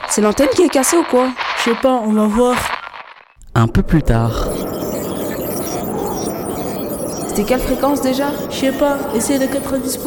C'est l'antenne qui est cassée ou quoi? Je sais pas, on va voir. Un peu plus tard. C'était quelle fréquence déjà? Je sais pas, essaye le 90%.